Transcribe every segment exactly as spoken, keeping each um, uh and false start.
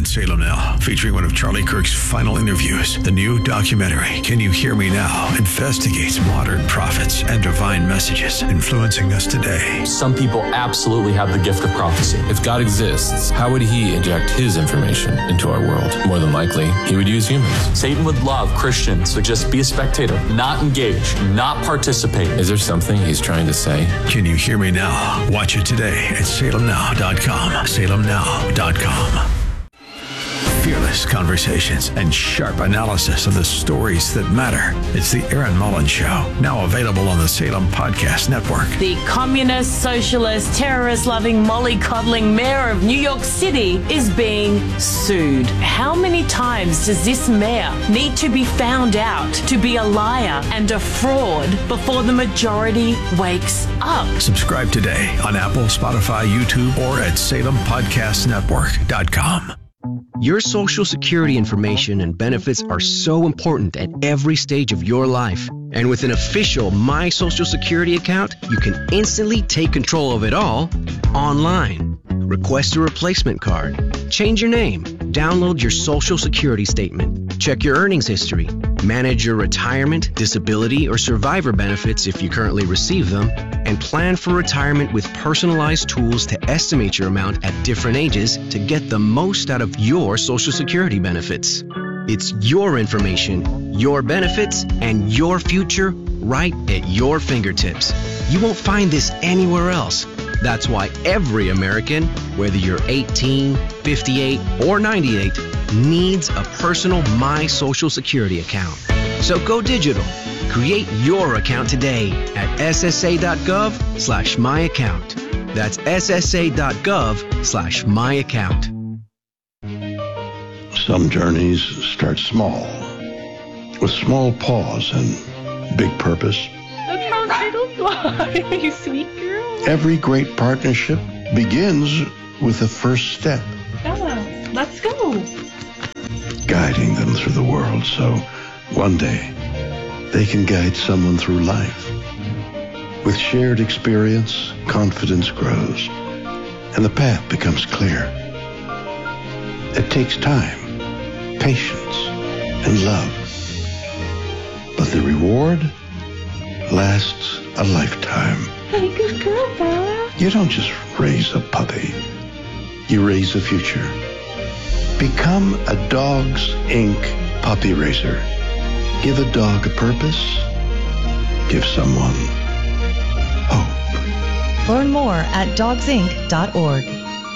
on Salem Now, featuring one of Charlie Kirk's final interviews. The new documentary, Can You Hear Me Now?, investigates modern prophets and divine messages influencing us today. Some people absolutely have the gift of prophecy. If God exists, how would he inject his information into our world? More than likely, he would use humans. Satan would love Christians to just be a spectator, not engage, not participate. Is there something he's trying to say? Can You Hear Me Now? Watch it today at salem now dot com. salem now dot com. Fearless conversations and sharp analysis of the stories that matter. It's the Aaron Mullins Show, now available on the Salem Podcast Network. The communist, socialist, terrorist-loving, mollycoddling mayor of New York City is being sued. How many times does this mayor need to be found out to be a liar and a fraud before the majority wakes up? Subscribe today on Apple, Spotify, YouTube, or at salem podcast network dot com. Your Social Security information and benefits are so important at every stage of your life. And with an official My Social Security account, you can instantly take control of it all online. Request a replacement card, change your name, download your Social Security statement, check your earnings history, manage your retirement, disability, or survivor benefits if you currently receive them, and plan for retirement with personalized tools to estimate your amount at different ages to get the most out of your Social Security benefits. It's your information, your benefits, and your future right at your fingertips. You won't find this anywhere else. That's why every American, whether you're eighteen, fifty-eight, or ninety-eight, needs a personal My Social Security account. So go digital. Create your account today at ssa.gov slash my account. That's ssa.gov slash my account. Some journeys start small, with small pause and big purpose. That's how turtles fly, you sweet girl. Every great partnership begins with the first step. Oh, let's go. Guiding them through the world so one day they can guide someone through life. With shared experience, confidence grows, and the path becomes clear. It takes time, patience, and love. But the reward lasts a lifetime. Hey, good girl, Bella. You don't just raise a puppy. You raise a future. Become a Dogs Incorporated puppy raiser. Give a dog a purpose. Give someone hope. Learn more at dogs inc dot org.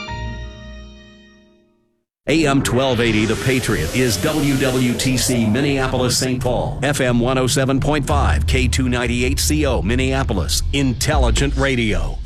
A M twelve eighty, The Patriot, is W W T C Minneapolis, Saint Paul. F M one oh seven point five, K two ninety-eight C O, Minneapolis. Intelligent radio.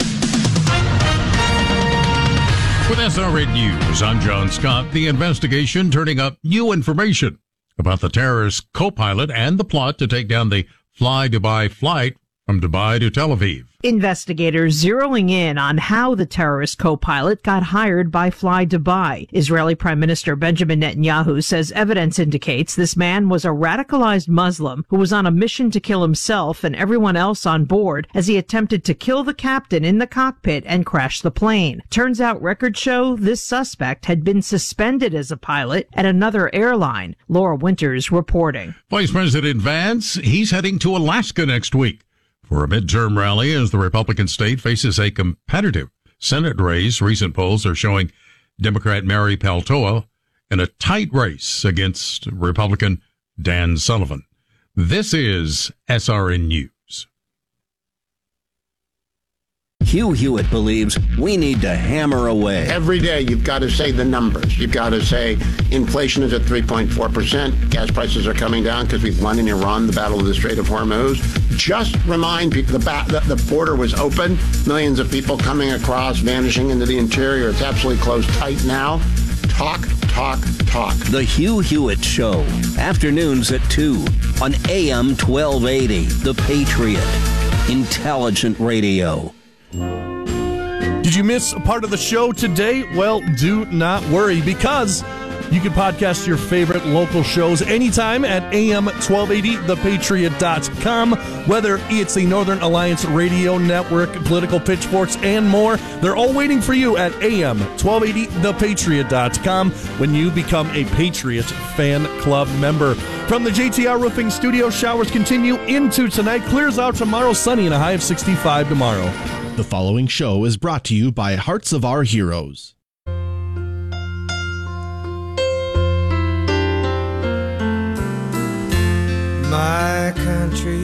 With S R N News, I'm John Scott. The investigation turning up new information about the terrorist co-pilot and the plot to take down the Fly Dubai flight from Dubai to Tel Aviv. Investigators zeroing in on how the terrorist co-pilot got hired by Fly Dubai. Israeli Prime Minister Benjamin Netanyahu says evidence indicates this man was a radicalized Muslim who was on a mission to kill himself and everyone else on board as he attempted to kill the captain in the cockpit and crash the plane. Turns out records show this suspect had been suspended as a pilot at another airline. Laura Winters reporting. Vice President Vance, he's heading to Alaska next week for a midterm rally as the Republican state faces a competitive Senate race. Recent polls are showing Democrat Mary Peltola in a tight race against Republican Dan Sullivan. This is S R N News. Hugh Hewitt believes we need to hammer away. Every day you've got to say the numbers. You've got to say inflation is at three point four percent. Gas prices are coming down because we've won in Iran the battle of the Strait of Hormuz. Just remind people the, ba- the, the border was open. Millions of people coming across, vanishing into the interior. It's absolutely closed tight now. Talk, talk, talk. The Hugh Hewitt Show. Afternoons at two on A M twelve eighty. The Patriot. Intelligent radio. Did you miss a part of the show today? Well, do not worry, because You can podcast your favorite local shows anytime at A M twelve eighty the patriot dot com. Whether it's the Northern Alliance Radio Network, Political Pitchforks, and more, they're all waiting for you at A M twelve eighty the patriot dot com when you become a Patriot Fan Club member. From the J T R Roofing Studio, showers continue into tonight. Clears out tomorrow, sunny and a high of sixty-five tomorrow. The following show is brought to you by Hearts of Our Heroes. My country,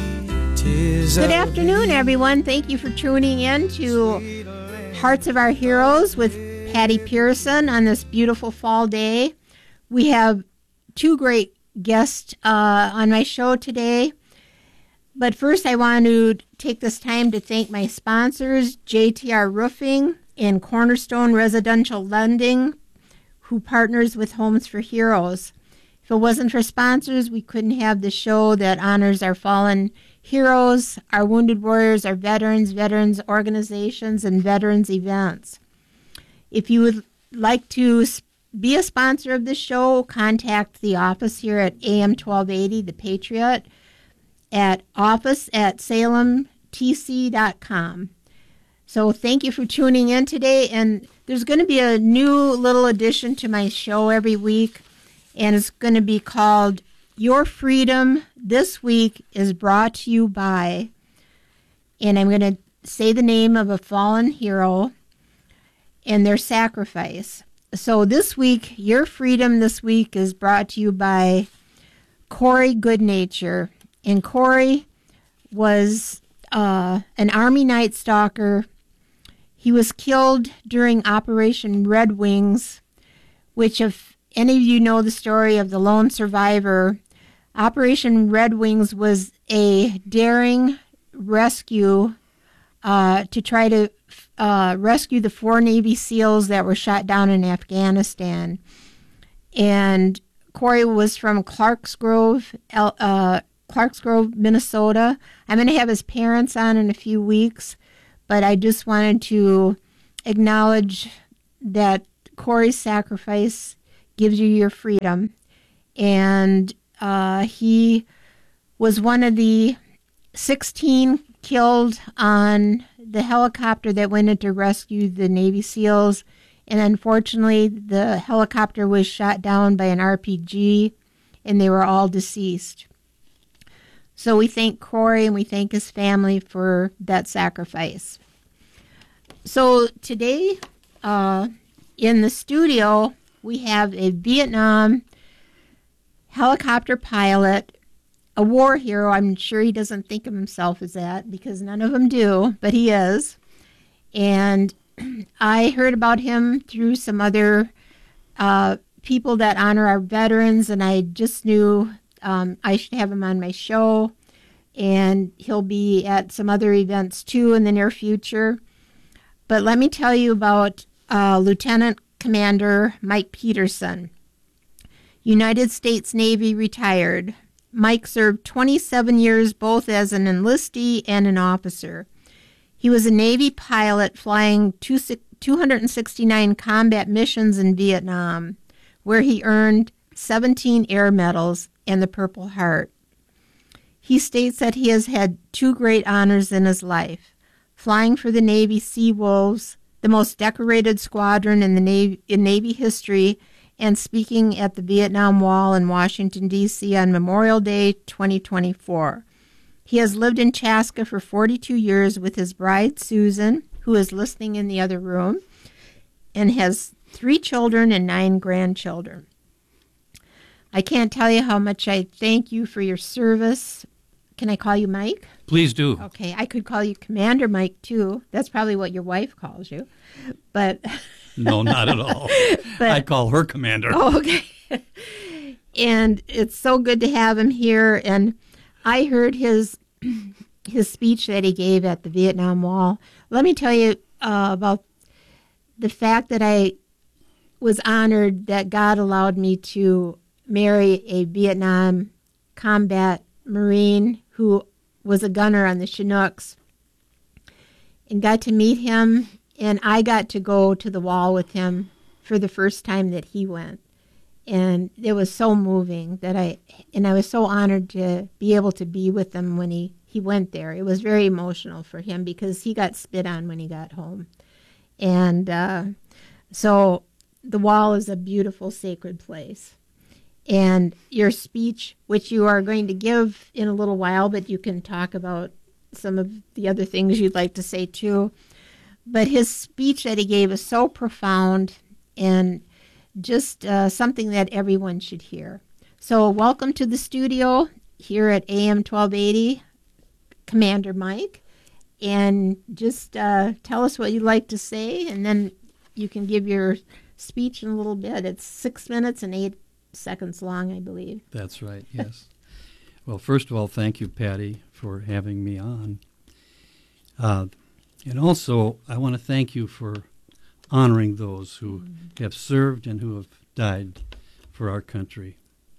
tis Good afternoon, everyone. Thank you for tuning in to Hearts of Our Heroes with Patty Pearson on this beautiful fall day. We have two great guests uh, on my show today. But first, I want to take this time to thank my sponsors, J T R Roofing and Cornerstone Residential Lending, who partners with Homes for Heroes. If it wasn't for sponsors, we couldn't have the show that honors our fallen heroes, our wounded warriors, our veterans, veterans organizations, and veterans events. If you would like to be a sponsor of the show, contact the office here at A M twelve eighty, The Patriot, at office at salem t c dot com. So thank you for tuning in today. And there's going to be a new little addition to my show every week, and it's going to be called Your Freedom This Week is brought to you by, and I'm going to say the name of a fallen hero and their sacrifice. So this week, Your Freedom This Week is brought to you by Corey Goodnature. And Corey was uh, an Army Night Stalker. He was killed during Operation Red Wings, which, if any of you know the story of the lone survivor, Operation Red Wings was a daring rescue uh, to try to uh, rescue the four Navy SEALs that were shot down in Afghanistan. And Corey was from Clarks Grove, uh, Clarks Grove, Minnesota. I'm going to have his parents on in a few weeks, but I just wanted to acknowledge that Corey's sacrifice gives you your freedom. And uh, he was one of the sixteen killed on the helicopter that went in to rescue the Navy SEALs. And unfortunately, the helicopter was shot down by an R P G, and they were all deceased. So we thank Corey and we thank his family for that sacrifice. So today, uh, in the studio, we have a Vietnam helicopter pilot, a war hero. I'm sure he doesn't think of himself as that because none of them do, but he is. And I heard about him through some other uh, people that honor our veterans, and I just knew um, I should have him on my show, and he'll be at some other events too in the near future. But let me tell you about uh, Lieutenant Commander Mike Peterson, United States Navy retired. Mike served twenty-seven years both as an enlistee and an officer. He was a Navy pilot flying two hundred sixty-nine combat missions in Vietnam, where he earned seventeen air medals and the Purple Heart. He states that he has had two great honors in his life, flying for the Navy Sea Wolves, the most decorated squadron in the Navy, in Navy history, and speaking at the Vietnam Wall in Washington, D C on Memorial Day twenty twenty-four. He has lived in Chaska for forty-two years with his bride, Susan, who is listening in the other room, and has three children and nine grandchildren. I can't tell you how much I thank you for your service. Can I call you Mike? Please do. Okay, I could call you Commander Mike, too. That's probably what your wife calls you. But no, not at all. But, I call her Commander. Oh, okay. And it's so good to have him here. And I heard his his speech that he gave at the Vietnam Wall. Let me tell you uh, about the fact that I was honored that God allowed me to marry a Vietnam combat Marine who was a gunner on the Chinooks, and got to meet him, and I got to go to the wall with him for the first time that he went. And it was so moving that I, and I was so honored to be able to be with him when he, he went there. It was very emotional for him because he got spit on when he got home. And uh, so the wall is a beautiful, sacred place. And your speech, which you are going to give in a little while, but you can talk about some of the other things you'd like to say too. But his speech that he gave is so profound and just uh, something that everyone should hear. So welcome to the studio here at A M twelve eighty, Commander Mike. And just uh, tell us what you'd like to say, and then you can give your speech in a little bit. It's six minutes and eight seconds long, I believe. That's right, yes. Well, first of all, thank you, Patty, for having me on. Uh, and also, I want to thank you for honoring those who mm. have served and who have died for our country.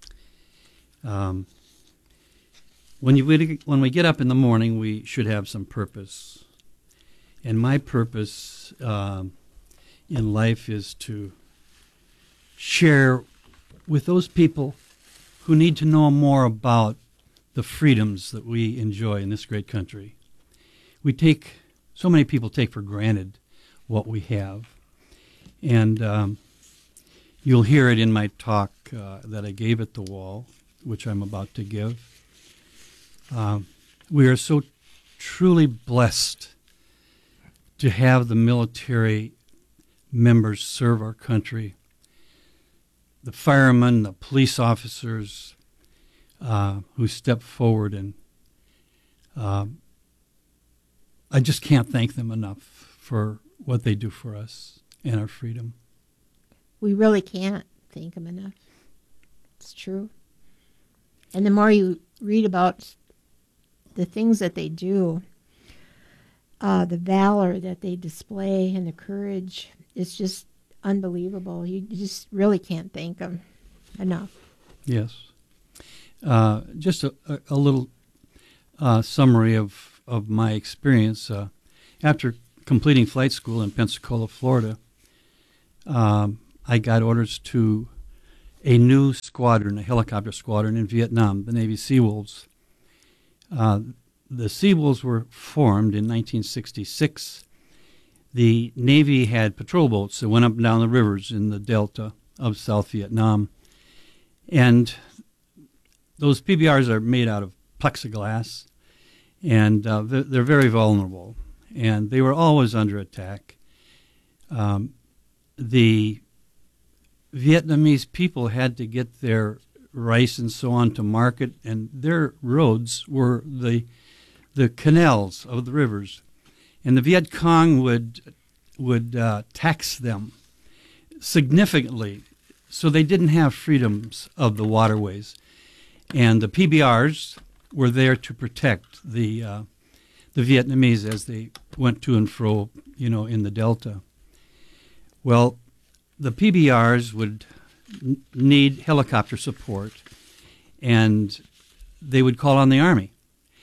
Um, when you when we get up in the morning, we should have some purpose. And my purpose um, in life is to share with those people who need to know more about the freedoms that we enjoy in this great country. We take, so many people take for granted what we have. And um, you'll hear it in my talk uh, that I gave at the wall, which I'm about to give. Uh, we are so truly blessed to have the military members serve our country. The firemen, the police officers uh, who step forward, and uh, I just can't thank them enough for what they do for us and our freedom. We really can't thank them enough. It's true. And the more you read about the things that they do, uh, the valor that they display and the courage, it's just unbelievable. You just really can't thank them enough. Yes. Uh, just a, a, a little uh, summary of, of my experience. Uh, after completing flight school in Pensacola, Florida, um, I got orders to a new squadron, a helicopter squadron in Vietnam, the Navy Seawolves. Uh, the Seawolves were formed in nineteen sixty-six. The Navy had patrol boats that went up and down the rivers in the delta of South Vietnam. And those P B Rs are made out of plexiglass, and uh, they're, they're very vulnerable. And they were always under attack. Um, the Vietnamese people had to get their rice and so on to market, and their roads were the the canals of the rivers. And the Viet Cong would would uh, tax them significantly, so they didn't have freedoms of the waterways. And the P B Rs were there to protect the uh, the Vietnamese as they went to and fro, you know, in the delta. Well, the P B Rs would n- need helicopter support, and they would call on the Army.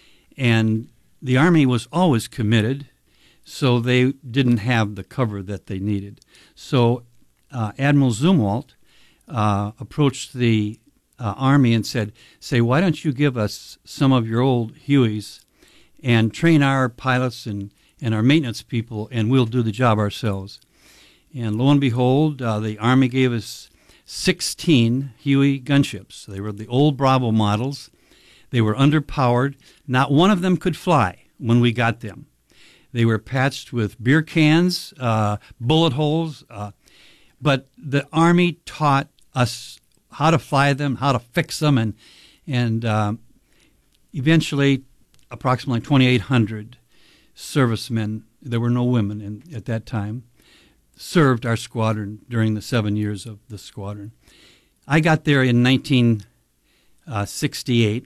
And the Army was always committed, so they didn't have the cover that they needed. So uh, Admiral Zumwalt uh, approached the uh, Army and said, say, why don't you give us some of your old Hueys and train our pilots and, and our maintenance people, and we'll do the job ourselves. And lo and behold, uh, the Army gave us sixteen Huey gunships. They were the old Bravo models. They were underpowered. Not one of them could fly when we got them. They were patched with beer cans, uh, bullet holes. Uh, but the Army taught us how to fly them, how to fix them, and and uh, eventually approximately twenty-eight hundred servicemen, there were no women in, at that time, served our squadron during the seven years of the squadron. I got there in nineteen sixty-eight,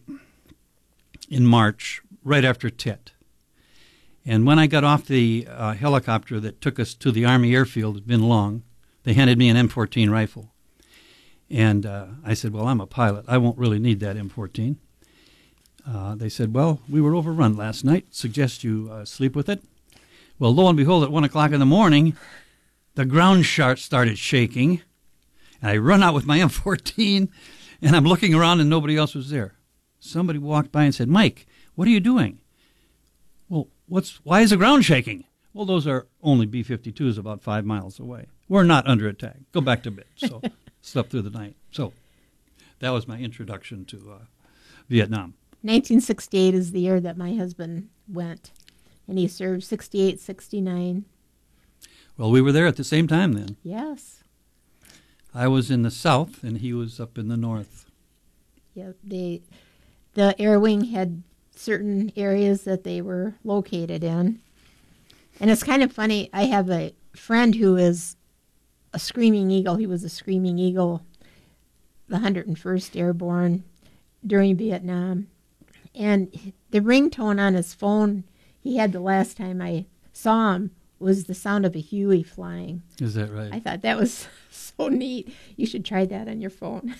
in March, right after Tet. And when I got off the uh, helicopter that took us to the Army airfield, it's been long, they handed me an M fourteen rifle. And uh, I said, well, I'm a pilot. I won't really need that M fourteen. Uh, they said, well, we were overrun last night. Suggest you uh, sleep with it. Well, lo and behold, at one o'clock in the morning, the ground chart started shaking, And I run out with my M fourteen, and I'm looking around, and nobody else was there. Somebody walked by and said, "Mike, what are you doing?" Well, what's why is the ground shaking? Well, those are only B fifty-twos about five miles away. We're not under attack. Go back to bed. So slept through the night. So that was my introduction to uh, Vietnam. nineteen sixty-eight is the year that my husband went, and he served sixty-eight, sixty-nine. Well, we were there at the same time then. Yes. I was in the south, and he was up in the north. Yeah, they, the Air Wing had certain areas that they were located in. And it's kind of funny. I have a friend who is a Screaming Eagle. He was a Screaming Eagle, the one hundred first Airborne during Vietnam. And the ringtone on his phone he had the last time I saw him was the sound of a Huey flying. Is that right? I thought that was so neat. You should try that on your phone.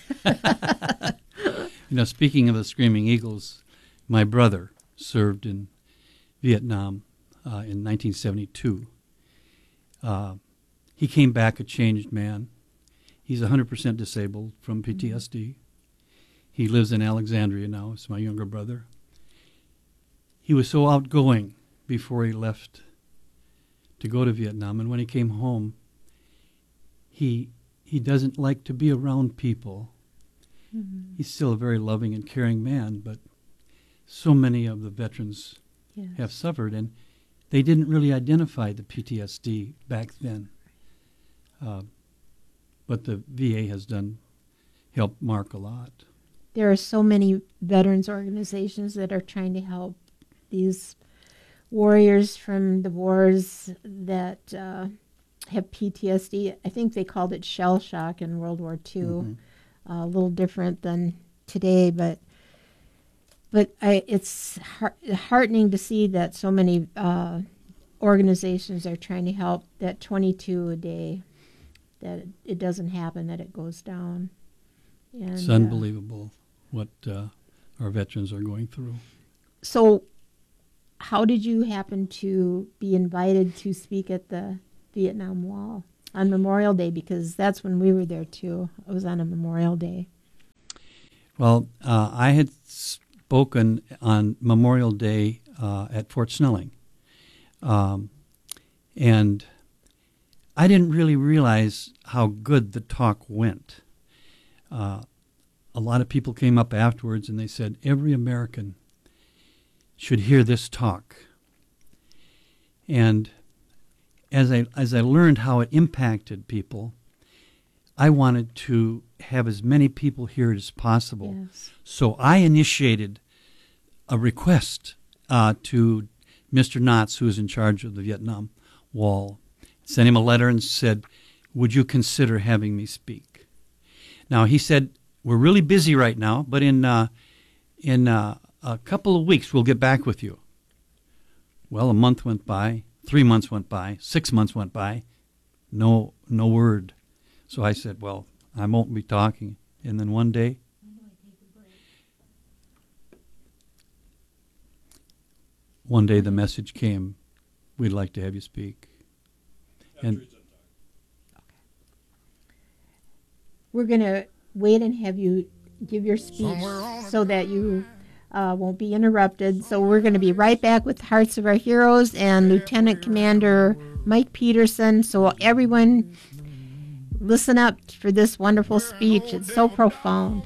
You know, speaking of the Screaming Eagles, my brother served in Vietnam uh, in nineteen seventy-two. Uh, he came back a changed man. He's one hundred percent disabled from P T S D. Mm-hmm. He lives in Alexandria now. It's my younger brother. He was so outgoing before he left to go to Vietnam, and when he came home, he he doesn't like to be around people. Mm-hmm. He's still a very loving and caring man, but so many of the veterans yes. have suffered, and they didn't really identify the P T S D back then. Uh, but the V A has done helped Mark a lot. There are so many veterans organizations that are trying to help these warriors from the wars that uh, have P T S D. I think they called it shell shock in World War Two. Mm-hmm. Uh, a little different than today, but but I, it's heart, heartening to see that so many uh, organizations are trying to help. That twenty-two a day, that it, it doesn't happen, that it goes down. And, it's unbelievable uh, what uh, our veterans are going through. So, how did you happen to be invited to speak at the Vietnam Wall on Memorial Day? Because that's when we were there too. It was on a Memorial Day. Well, uh, I had spoken on Memorial Day uh, at Fort Snelling. Um, and I didn't really realize how good the talk went. Uh, a lot of people came up afterwards and they said, every American should hear this talk. And as I as I learned how it impacted people, I wanted to have as many people hear it as possible. Yes. So I initiated a request uh, to Mister Knotts, who is in charge of the Vietnam Wall. Sent him a letter and said, would you consider having me speak? Now, he said, we're really busy right now, but in uh, in uh, a couple of weeks, we'll get back with you. Well, a month went by, three months went by, six months went by, no no word. So I said, well, I won't be talking. And then one day, one day the message came, we'd like to have you speak. And we're going to wait and have you give your speech so that you uh, won't be interrupted. So we're going to be right back with Hearts of Our Heroes and Lieutenant Commander Mike Peterson. So everyone, listen up for this wonderful speech. It's so profound.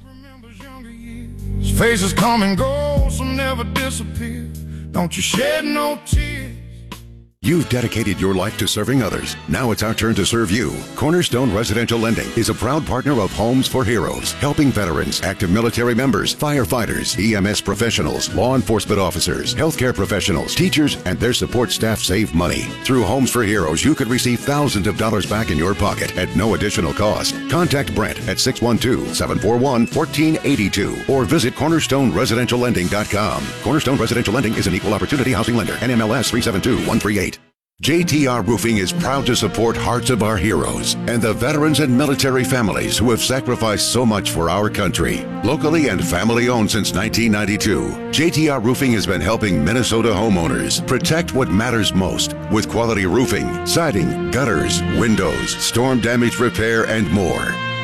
Faces come and go, so never disappear. Don't you shed no tears. You've dedicated your life to serving others. Now it's our turn to serve you. Cornerstone Residential Lending is a proud partner of Homes for Heroes, helping veterans, active military members, firefighters, E M S professionals, law enforcement officers, healthcare professionals, teachers, and their support staff save money. Through Homes for Heroes, you could receive thousands of dollars back in your pocket at no additional cost. Contact Brent at six one two, seven four one, one four eight two or visit cornerstone residential lending dot com. Cornerstone Residential Lending is an equal opportunity housing lender. N M L S three seven two one three eight. J T R Roofing is proud to support Hearts of Our Heroes and the veterans and military families who have sacrificed so much for our country. Locally and family owned since nineteen ninety-two, J T R Roofing has been helping Minnesota homeowners protect what matters most with quality roofing, siding, gutters, windows, storm damage repair, and more.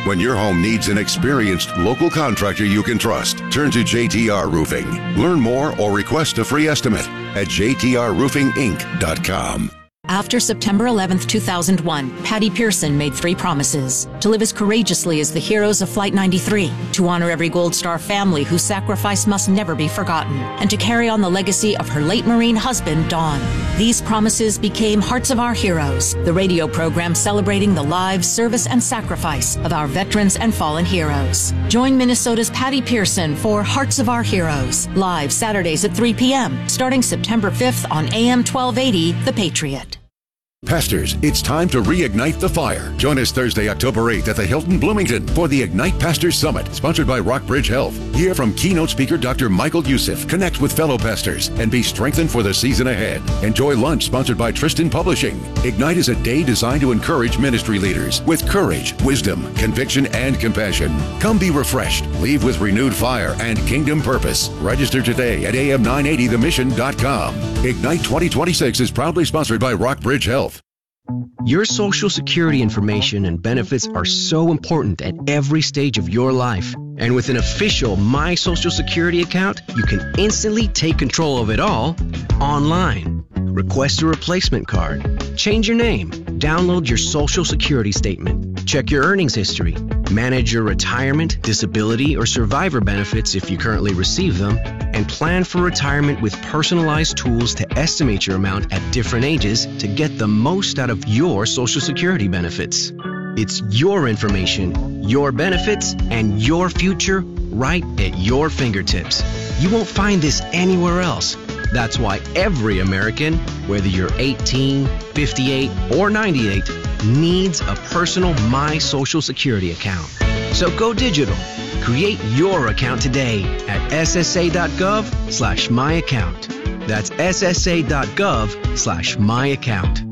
When your home needs an experienced local contractor you can trust, turn to J T R Roofing. Learn more or request a free estimate at j t r roofing inc dot com. After September eleventh, two thousand one, Patty Pearson made three promises: to live as courageously as the heroes of Flight ninety-three, to honor every Gold Star family whose sacrifice must never be forgotten, and to carry on the legacy of her late Marine husband, Don. These promises became Hearts of Our Heroes, the radio program celebrating the lives, service, and sacrifice of our veterans and fallen heroes. Join Minnesota's Patty Pearson for Hearts of Our Heroes, live Saturdays at three p.m., starting September fifth on A M twelve eighty, The Patriot. Pastors, it's time to reignite the fire. Join us Thursday, October eighth at the Hilton Bloomington for the Ignite Pastors Summit, sponsored by Rockbridge Health. Hear from keynote speaker Doctor Michael Youssef, connect with fellow pastors, and be strengthened for the season ahead. Enjoy lunch sponsored by Tristan Publishing. Ignite is a day designed to encourage ministry leaders with courage, wisdom, conviction, and compassion. Come be refreshed, leave with renewed fire and kingdom purpose. Register today at a m nine eighty the mission dot com. Ignite twenty twenty-six is proudly sponsored by Rockbridge Health. Your Social Security information and benefits are so important at every stage of your life. And with an official My Social Security account, you can instantly take control of it all online. Request a replacement card, change your name, download your Social Security statement, check your earnings history, manage your retirement, disability, or survivor benefits if you currently receive them, and plan for retirement with personalized tools to estimate your amount at different ages to get the most out of your Social Security benefits. It's your information, your benefits, and your future right at your fingertips. You won't find this anywhere else. That's why every American, whether you're eighteen, fifty-eight, or ninety-eight, needs a personal My Social Security account. So go digital. Create your account today at s s a dot gov slash my account. That's s s a dot gov slash my account.